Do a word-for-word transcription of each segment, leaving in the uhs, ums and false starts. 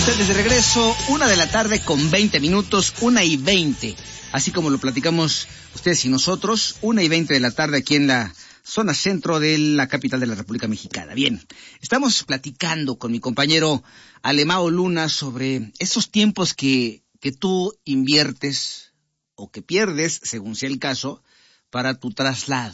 ustedes de regreso, una de la tarde con veinte minutos, una y veinte. Así como lo platicamos ustedes y nosotros, una y veinte de la tarde aquí en la zona centro de la capital de la República Mexicana. Bien, estamos platicando con mi compañero Alemao Luna sobre esos tiempos que, que tú inviertes o que pierdes, según sea el caso, para tu traslado.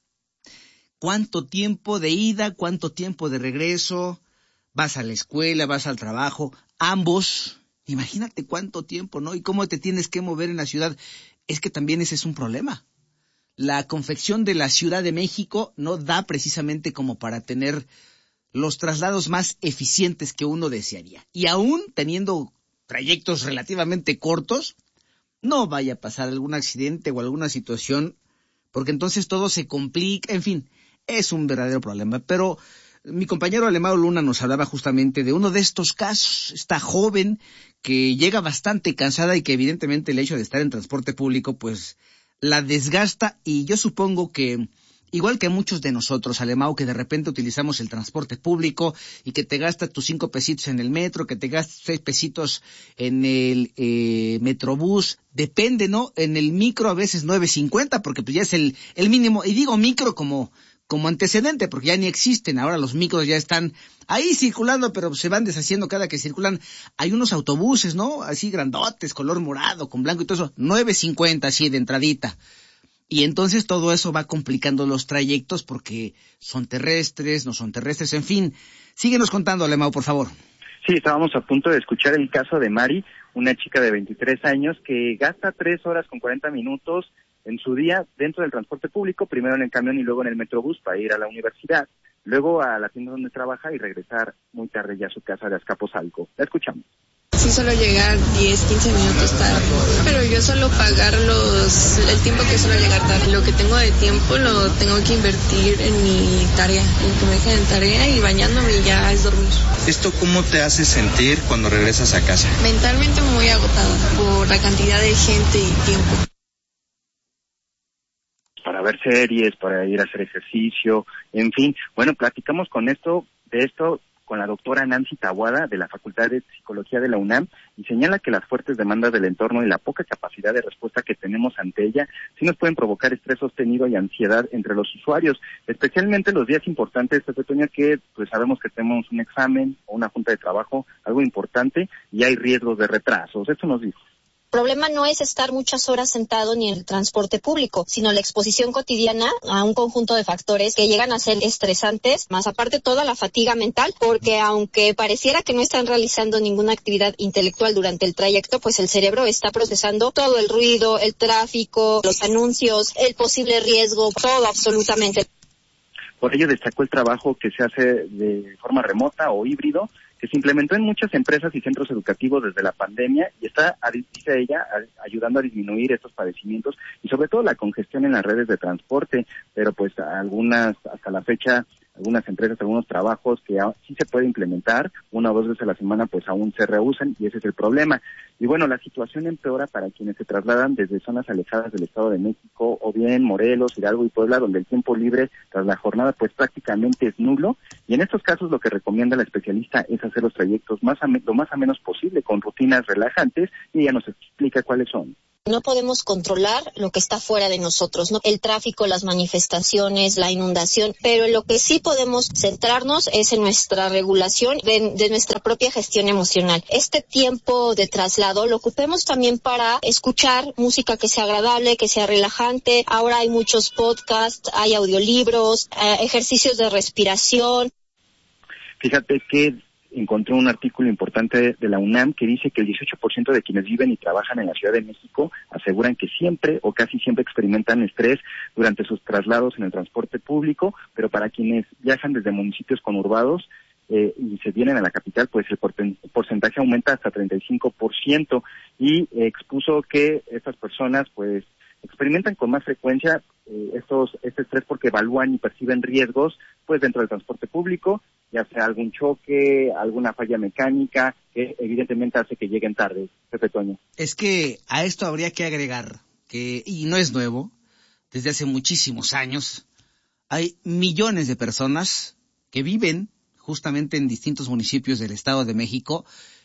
¿Cuánto tiempo de ida, cuánto tiempo de regreso? Vas a la escuela, vas al trabajo, ambos. Imagínate cuánto tiempo, ¿no? Y cómo te tienes que mover en la ciudad. Es que también ese es un problema. La confección de la Ciudad de México no da precisamente como para tener los traslados más eficientes que uno desearía. Y aún teniendo trayectos relativamente cortos, no vaya a pasar algún accidente o alguna situación, porque entonces todo se complica. En fin, es un verdadero problema. Pero mi compañero Alemao Luna nos hablaba justamente de uno de estos casos, esta joven que llega bastante cansada y que evidentemente el hecho de estar en transporte público pues la desgasta, y yo supongo que igual que muchos de nosotros, Alemao, que de repente utilizamos el transporte público y que te gastas tus cinco pesitos en el metro, que te gastas seis pesitos en el eh, metrobús, depende, ¿no? En el micro a veces nueve cincuenta, porque pues ya es el, el mínimo, y digo micro como como antecedente, porque ya ni existen, ahora los micros ya están ahí circulando, pero se van deshaciendo cada que circulan. Hay unos autobuses, ¿no? Así grandotes, color morado, con blanco y todo eso, nueve cincuenta así de entradita. Y entonces todo eso va complicando los trayectos porque son terrestres, no son terrestres, en fin. Síguenos contando, Alemao, por favor. Sí, estábamos a punto de escuchar el caso de Mari, una chica de veintitrés años que gasta tres horas con cuarenta minutos en su día dentro del transporte público, primero en el camión y luego en el metrobús para ir a la universidad, luego a la tienda donde trabaja y regresar muy tarde ya a su casa de Azcapotzalco. La escuchamos. Sí, solo llegar diez, quince minutos tarde, pero yo solo pagar los el tiempo que suelo llegar tarde. Lo que tengo de tiempo lo tengo que invertir en mi tarea, en que me dejen en tarea, y bañándome y ya es dormir. ¿Esto cómo te hace sentir cuando regresas a casa? Mentalmente muy agotada por la cantidad de gente y tiempo. Para ver series, para ir a hacer ejercicio, en fin. Bueno, platicamos con esto, de esto con la doctora Nancy Taboada de la Facultad de Psicología de la UNAM, y señala que las fuertes demandas del entorno y la poca capacidad de respuesta que tenemos ante ella sí nos pueden provocar estrés sostenido y ansiedad entre los usuarios, especialmente los días importantes, Pepe Toño, que pues sabemos que tenemos un examen o una junta de trabajo, algo importante, y hay riesgos de retrasos. Esto nos dijo. El problema no es estar muchas horas sentado ni en el transporte público, sino la exposición cotidiana a un conjunto de factores que llegan a ser estresantes, más aparte toda la fatiga mental, porque aunque pareciera que no están realizando ninguna actividad intelectual durante el trayecto, pues el cerebro está procesando todo el ruido, el tráfico, los anuncios, el posible riesgo, todo absolutamente. Por ello destacó el trabajo que se hace de forma remota o híbrido, que se implementó en muchas empresas y centros educativos desde la pandemia y está, dice ella, ayudando a disminuir estos padecimientos y sobre todo la congestión en las redes de transporte, pero pues algunas, hasta la fecha, algunas empresas, algunos trabajos que sí se puede implementar una o dos veces a la semana, pues aún se rehusan, y ese es el problema. Y bueno, la situación empeora para quienes se trasladan desde zonas alejadas del Estado de México, o bien Morelos, Hidalgo y Puebla, donde el tiempo libre tras la jornada pues prácticamente es nulo, y en estos casos lo que recomienda la especialista es hacer los trayectos más a, lo más a menos posible, con rutinas relajantes, y ella nos explica cuáles son. No podemos controlar lo que está fuera de nosotros, ¿no? El tráfico, las manifestaciones, la inundación, pero en lo que sí podemos centrarnos es en nuestra regulación de, de nuestra propia gestión emocional. Este tiempo de traslado lo ocupemos también para escuchar música que sea agradable, que sea relajante. Ahora hay muchos podcasts, hay audiolibros, eh, ejercicios de respiración. Fíjate que encontré un artículo importante de la UNAM que dice que el dieciocho por ciento de quienes viven y trabajan en la Ciudad de México aseguran que siempre o casi siempre experimentan estrés durante sus traslados en el transporte público, pero para quienes viajan desde municipios conurbados eh, y se vienen a la capital, pues el porcentaje aumenta hasta treinta y cinco por ciento, y eh, expuso que estas personas pues experimentan con más frecuencia eh, estos este estrés porque evalúan y perciben riesgos pues dentro del transporte público, ya sea algún choque, alguna falla mecánica, que evidentemente hace que lleguen tarde. Pepe Toño. Es que a esto habría que agregar que, y no es nuevo, desde hace muchísimos años, hay millones de personas que viven justamente en distintos municipios del Estado de México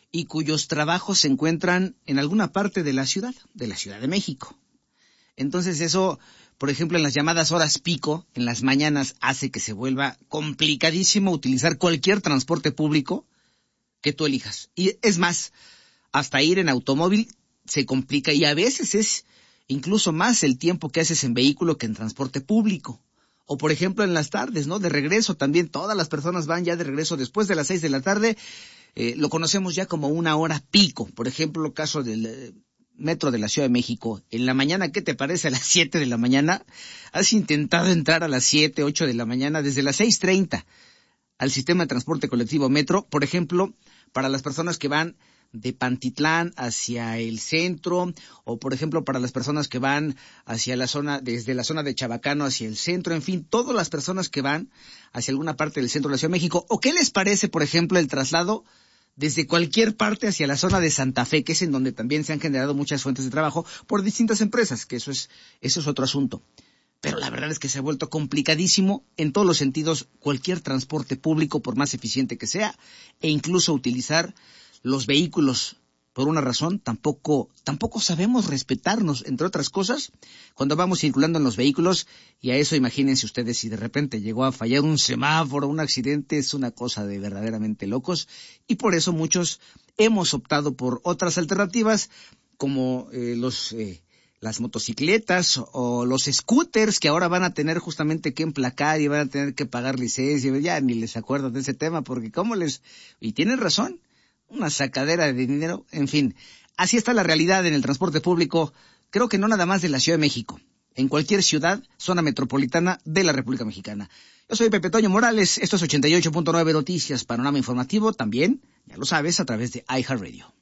y cuyos trabajos se encuentran en alguna parte de la ciudad, de la Ciudad de México. Entonces eso, por ejemplo, en las llamadas horas pico, en las mañanas, hace que se vuelva complicadísimo utilizar cualquier transporte público que tú elijas. Y es más, hasta ir en automóvil se complica y a veces es incluso más el tiempo que haces en vehículo que en transporte público. O por ejemplo en las tardes, ¿no? De regreso también, todas las personas van ya de regreso después de las seis de la tarde, eh, lo conocemos ya como una hora pico. Por ejemplo, el caso del eh, metro de la Ciudad de México. En la mañana, ¿qué te parece a las siete de la mañana? Has intentado entrar a las siete, ocho de la mañana, desde las seis treinta al sistema de transporte colectivo metro, por ejemplo, para las personas que van de Pantitlán hacia el centro, o por ejemplo para las personas que van hacia la zona, desde la zona de Chabacano hacia el centro, en fin, todas las personas que van hacia alguna parte del centro de la Ciudad de México. ¿O qué les parece, por ejemplo, el traslado desde cualquier parte hacia la zona de Santa Fe, que es en donde también se han generado muchas fuentes de trabajo por distintas empresas, que eso es, eso es otro asunto? Pero la verdad es que se ha vuelto complicadísimo en todos los sentidos cualquier transporte público, por más eficiente que sea, e incluso utilizar los vehículos, por una razón, tampoco tampoco sabemos respetarnos, entre otras cosas, cuando vamos circulando en los vehículos, y a eso imagínense ustedes si de repente llegó a fallar un semáforo, un accidente, es una cosa de verdaderamente locos, y por eso muchos hemos optado por otras alternativas, como eh, los eh, las motocicletas o los scooters, que ahora van a tener justamente que emplacar y van a tener que pagar licencia. Ya ni les acuerdo de ese tema, porque cómo les... Y tienen razón, una sacadera de dinero, en fin. Así está la realidad en el transporte público, creo que no nada más de la Ciudad de México, en cualquier ciudad, zona metropolitana de la República Mexicana. Yo soy Pepe Toño Morales, esto es ochenta y ocho punto nueve Noticias, panorama informativo, también, ya lo sabes, a través de iHeartRadio.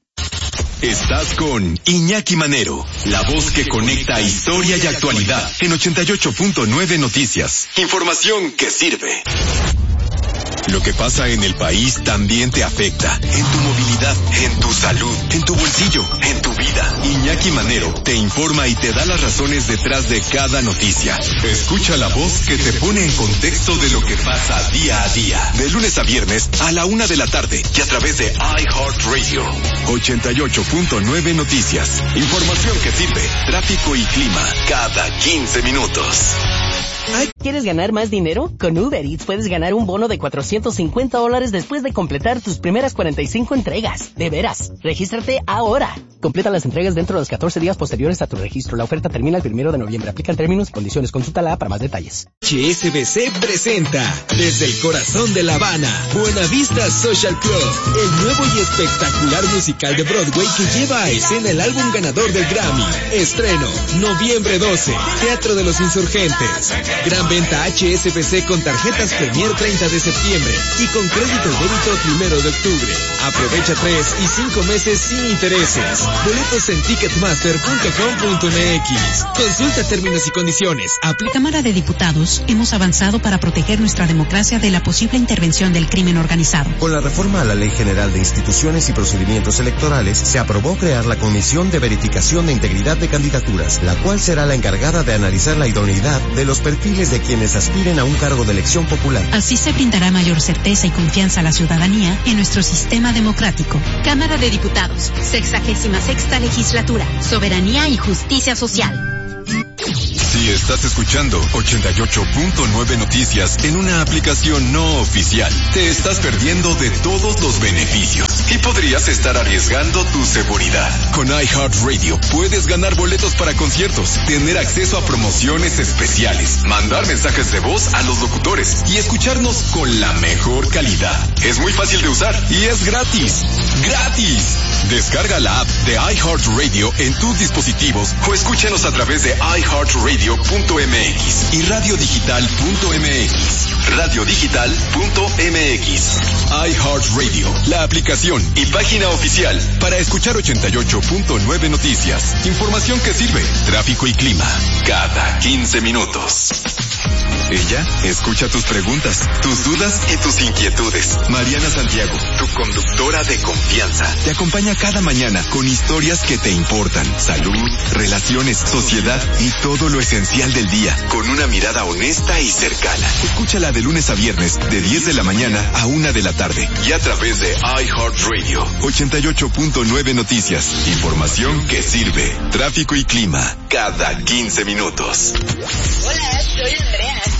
Estás con Iñaki Manero, la voz que conecta historia y actualidad en ochenta y ocho punto nueve Noticias. Información que sirve. Lo que pasa en el país también te afecta. En tu movilidad, en tu salud, en tu bolsillo, en tu vida. Iñaki Manero te informa y te da las razones detrás de cada noticia. Escucha la voz que te pone en contexto de lo que pasa día a día. De lunes a viernes a la una de la tarde y a través de iHeartRadio. ochenta y ocho punto nueve Noticias. Información que sirve. Tráfico y clima cada quince minutos. ¿Quieres ganar más dinero? Con Uber Eats puedes ganar un bono de cuatrocientos cincuenta dólares después de completar tus primeras cuarenta y cinco entregas. De veras, regístrate ahora. Completa las entregas dentro de los catorce días posteriores a tu registro. La oferta termina el primero de noviembre. Aplican términos y condiciones. Consúltala para más detalles. H S B C presenta desde el corazón de La Habana, Buenavista Social Club, el nuevo y espectacular musical de Broadway que lleva a escena el álbum ganador del Grammy. Estreno, noviembre doce, Teatro de los Insurgentes. Gran venta H S B C con tarjetas Premier treinta de septiembre y con crédito y débito primero de octubre. Aprovecha tres y cinco meses sin intereses. Boletos en ticketmaster punto com punto m x. Consulta términos y condiciones. La Cámara de Diputados hemos avanzado para proteger nuestra democracia de la posible intervención del crimen organizado. Con la reforma a la Ley General de Instituciones y Procedimientos Electorales, se aprobó crear la Comisión de Verificación de Integridad de Candidaturas, la cual será la encargada de analizar la idoneidad de los perfiles de quienes aspiren a un cargo de elección popular. Así se brindará mayor certeza y confianza a la ciudadanía en nuestro sistema democrático. Cámara de Diputados, sexagésima sexta legislatura, soberanía y justicia social. Si estás escuchando ochenta y ocho punto nueve Noticias en una aplicación no oficial, te estás perdiendo de todos los beneficios y podrías estar arriesgando tu seguridad. Con iHeartRadio puedes ganar boletos para conciertos, tener acceso a promociones especiales, mandar mensajes de voz a los locutores y escucharnos con la mejor calidad. Es muy fácil de usar y es gratis. ¡Gratis! Descarga la app de iHeartRadio en tus dispositivos o escúchanos a través de iHeartRadio punto m x y radiodigital punto m x. radiodigital punto m x. iHeartRadio, la aplicación y página oficial para escuchar ochenta y ocho punto nueve Noticias. Información que sirve. Tráfico y clima cada quince minutos. Ella escucha tus preguntas, tus dudas y tus inquietudes. Mariana Santiago, tu conductora de confianza, te acompaña cada mañana con historias que te importan. Salud, relaciones, sociedad y todo lo esencial del día, con una mirada honesta y cercana. Escúchala de lunes a viernes, de diez de la mañana a una de la tarde. Y a través de iHeartRadio, ochenta y ocho punto nueve Noticias. Información que sirve. Tráfico y clima, cada quince minutos. Hola, soy Andrea.